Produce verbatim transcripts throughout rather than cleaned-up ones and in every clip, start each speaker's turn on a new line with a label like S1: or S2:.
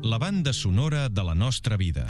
S1: la banda sonora de la nostra vida.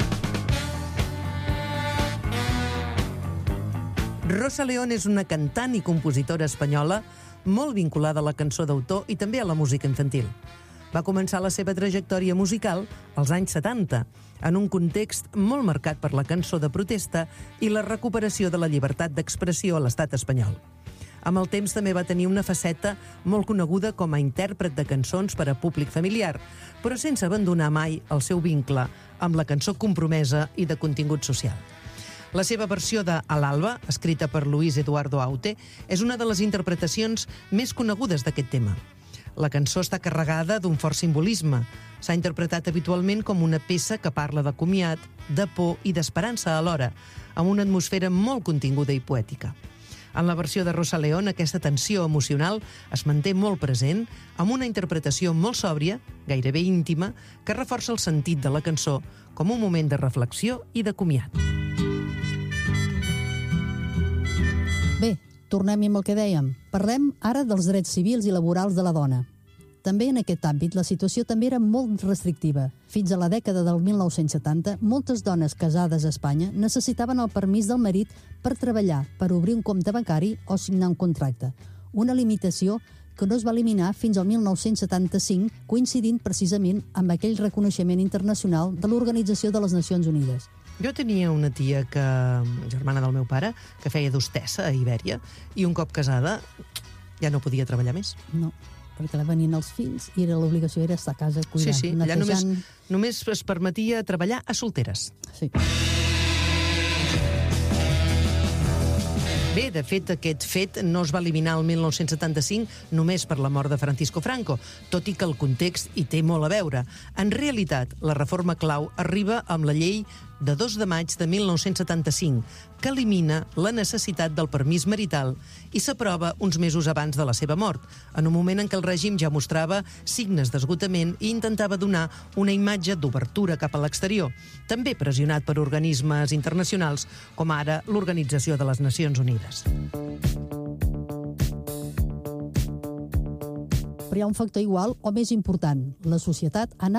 S2: Rosa León és una cantant i compositora espanyola molt vinculada a la cançó d'autor i també a la música infantil. Va començar la seva trajectòria musical als anys setanta, en un context molt marcat per la cançó de protesta i la recuperació de la llibertat d'expressió a l'estat espanyol. Amb el temps també va tenir una faceta molt coneguda com a intèrpret de cançons per a públic familiar, però sense abandonar mai el seu vincle amb la cançó compromesa i de contingut social. La seva versió de A l'alba, escrita per Luis Eduardo Aute, és una de les interpretacions més conegudes d'aquest tema. La cançó està carregada d'un fort simbolisme. S'ha interpretat habitualment com una peça que parla de comiat, de por i d'esperança alhora, amb una atmosfera molt continguda i poètica. En la versió de Rosa León, aquesta tensió emocional es manté molt present, amb una interpretació molt sòbria, gairebé íntima, que reforça el sentit de la cançó com un moment de reflexió i de comiat.
S3: Bé, tornem amb el que dèiem. Parlem ara dels drets civils i laborals de la dona. També en aquest àmbit la situació també era molt restrictiva. Fins a la dècada del mil nou-cents setanta, moltes dones casades a Espanya necessitaven el permís del marit per treballar, per obrir un compte bancari o signar un contracte. Una limitació que no es va eliminar fins al mil nou-cents setanta-cinc, coincidint precisament amb aquell reconeixement internacional de l'Organització de les Nacions Unides.
S2: Jo tenia una tia, que germana del meu pare, que feia d'hostessa a Ibèria, i un cop casada ja no podia treballar més.
S3: No, perquè la venien els fills i era l'obligació era estar a casa cuidant,
S2: sí, sí. Allà
S3: netejant...
S2: només, només es permetia treballar a solteres.
S3: Sí.
S2: Bé, de fet, aquest fet no es va eliminar el mil nou-cents setanta-cinc només per la mort de Francisco Franco, tot i que el context hi té molt a veure. En realitat, la reforma clau arriba amb la llei de dos de maig de mil nou-cents setanta-cinc, que elimina la necessitat del permís marital i s'aprova uns mesos abans de la seva mort, en un moment en què el règim ja mostrava signes d'esgotament i intentava donar una imatge d'obertura cap a l'exterior, també pressionat per organismes internacionals com ara l'Organització de les Nacions Unides.
S3: Però hi ha un factor igual o més important. La societat anava